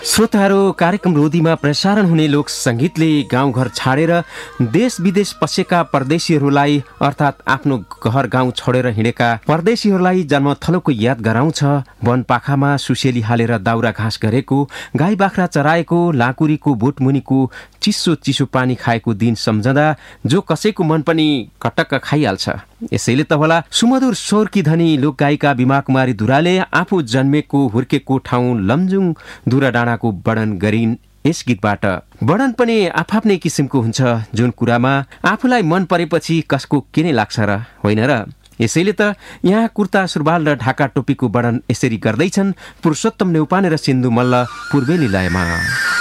श्रोताहरू, कार्यक्रम रोदीमा प्रसारण हुने लोक सङ्गीतले गाउँघर छाडेर देश विदेश पसेका परदेशीहरूलाई अर्थात् आफ्नो घर गाउँ छोडेर हिँडेका परदेशीहरूलाई जन्मथलोको याद गराउँछ। वनपाखामा सुसेली हालेर दाउरा घाँस गरेको, गाई बाख्रा चराएको, लाकुरीको बोटमुनिको चिसो चिसो पानी खाएको दिन सम्झँदा जो कसैको मन पनि कटक्क खाइहाल्छ। यसैले त होला सुमधुर स्वरकी धनी लोकगायिका बिमा कुमारी धुराले आफू जन्मेको हुर्केको ठाउँ लमजुङ दुरा डाँडाको वर्णन गरिन्। यस गीतबाट वर्णन पनि आफ्नै किसिमको हुन्छ, जुन कुरामा आफूलाई मन परेपछि कसको के नै लाग्छ र, होइन र? यसैले त यहाँ कुर्ता सुरुवाल र ढाका टोपीको वर्णन यसरी गर्दैछन् पुरुषोत्तम नेउपाने र सिन्धु मल्ल पूर्वेली लयमा।